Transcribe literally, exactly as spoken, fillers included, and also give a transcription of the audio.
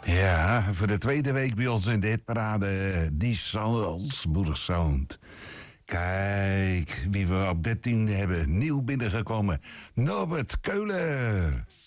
Ja, voor de tweede week bij ons in de hitparade, die Salzburg Sound. Kijk, wie we op dertien hebben, nieuw binnengekomen. Norbert Keulen.